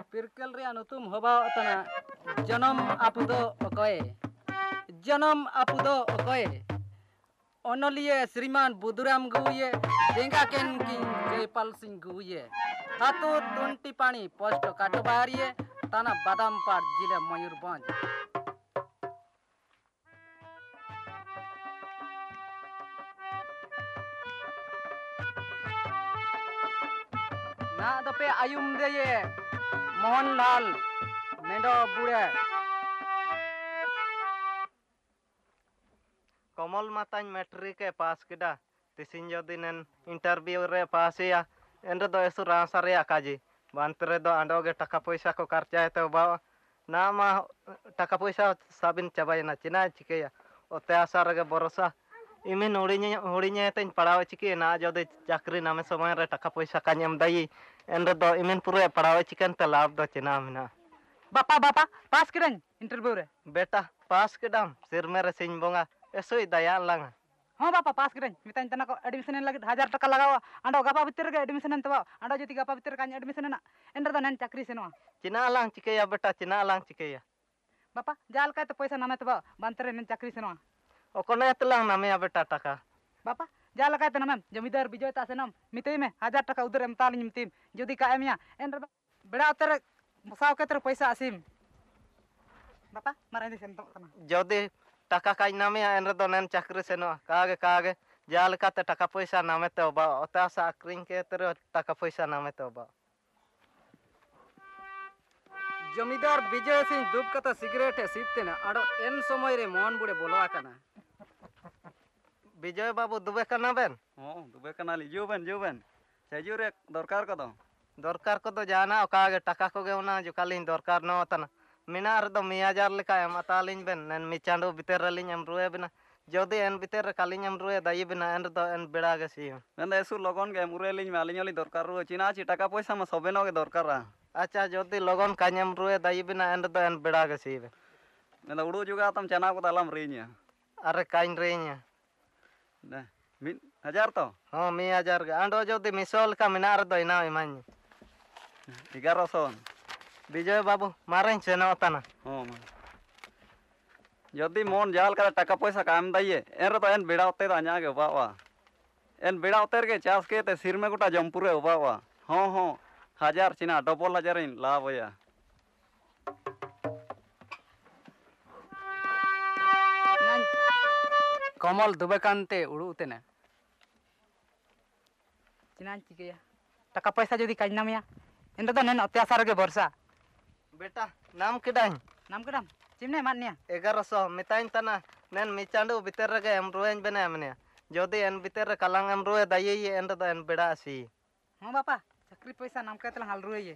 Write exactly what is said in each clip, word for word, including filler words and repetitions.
पिरकल रे अनुतुम होबा तना जन्म आपुदो ओकय जन्म आपुदो ओकय ओनलिए श्रीमान बुधुराम गुये डेंगा केन की जयपाल सिंह गुये हाथो टोंटी पानी पोस्ट काटबारिये ताना बादाम पार जिले मयूरभंज ना दपे आयुम दे ये मोहनलाल मेंढो बुढ़े कमल माता मैट्रिक के पास किदा तिसिन जदि नेन इंटरव्यू रे पास या एंड दो एसु रासा रे काजी बांतरे दो आंडोगे टका पैसा को खर्चा तो बा ना मा टका पैसा साबिन चाबायना चिना चिकेया ओते आशा रे भरोसा इमिन उड़िने उड़िने तेन पढ़ाव चिके ना जदि चाकरी नामे समय रे टका पैसा का एम दई एंड दो इमिन पूरे पढ़ाव चिकन ते लाभ दो चिना मिना बापा बापा पास किरन इंटरव्यू रे बेटा पास किदाम सिरमे रे सिंह बोंगा एसोई दया लंगा हाँ बापा पास किरन मितान तना को एडमिशन लगे हजार टका लगावा आंडो गपा भीतर के एडमिशन तबा आंडो जति गपा भीतर का एडमिशन ना एंडर दो नन चाकरी सेनवा चिना लांग चिकेया बेटा चिना लांग चिकेया बापा जाल का तो पैसा नामे तबा बांतरे नन चाकरी सेनवा ओकोने तलांग नामे बेटा टका बापा जा लगा तना मैम जमीदार विजय तासेनम मिते में हजार टका उधर एमताल निमतिम जदि का एमिया एंडर बेड़ा उतर मसाव के तर पैसा आसिम बापा मारे दे सेंतो तना जदि टका का नामे एन दो नन चाकरी सेनो कागे कागे जाल का ते टका पैसा नामे तो बा ओता सा अक्रिंग के तर टका पैसा नामे तो बा जमीदार विजय सिंह दुब कता सिगरेट सीते ना आडो एन समय रे मोहन बुड़े बोलवा कना विजय बाबू दुबे कना बेन हां दुबे कना ली जो बेन जो बेन चाजू रे दरकार को दो दरकार को तो जाना कागे टका को गे ओना जो कालिन दरकार न तना मिनार दो मिया जार लेका एम अतालिन बेन नन मिचांडो भीतर रलिन एम रुए बिना जदि एन भीतर कालिन एम रुए दाई बिना एन दो एन बेड़ा गे सी मेन एसु लगन गे मुरे लिन मालिन वाली दरकार रो चिना ची टका पैसा में सबेनो गे दरकार अच्छा जदि लगन कान्यम रुए दाई बिना एन दो एन बेड़ा गे सी मेन उडू जुगा तम चना को तालम रेनिया अरे काइन रेनिया ना मिन हजार तो हां मी हजार गे आंडो जदि मिसोल का मिनार दो इना इमानी ग्यारह सौ विजय बाबू मारें सेना तना हां जदि मन जाल का टका पैसा काम दइए एन रे तो एन बेड़ा उते आ냐 गे बावा एन बेड़ा उते के चास के ते सिर में गोटा जमपुरे बावा हां हां हजार चिना डबल हजार इन लाभ या कमल दुबेकांते उड़ू तेने चिना चिकेया टका पैसा जदि काज नामिया एंड दो नन अत्याचार के भरोसा बेटा नाम किडाई नाम कदम चिमने माननिया ग्यारह सौ मिताइन तना नन मिचांडो भीतर रे एम रुएन बने मने जदि एन भीतर कलांग एम रुए दाई एन दो एन बेड़ा सी हां बापा चाकरी पैसा नाम के तला हाल रुए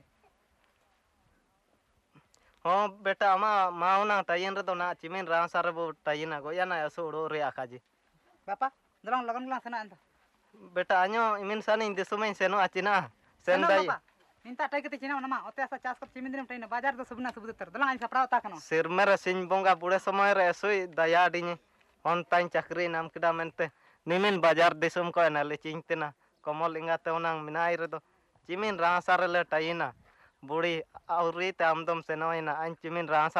हां बेटा मा माउना टाइन रे दो ना चिमिन रासा रे बो टाइना गो या ना असोड़ो रे आकाजी बापा दलंग लगन गला सेना अंत बेटा आño इमिन सानी दिसुमेन सेनो आचिना सेन दाई इंता टाइ कते चिना नमा ओते आसा चास कत चिमिन दिन टाइना बाजार दो सबना सब तर दलंग सपराव ता कनो सिरमेर सिंह बोंगा बुड़े समय रे सुई दया डिनी होन ताइन चाकरी नाम किदा मेनते निमिन बाजार दिसुम को एनाले चिंतना कमल इंगा ते उनांग मिनाई रे दो चिमिन रासा रे ले टाइना बुड़ी औरी ते आमदम सेनोइना आन चिमिन रासा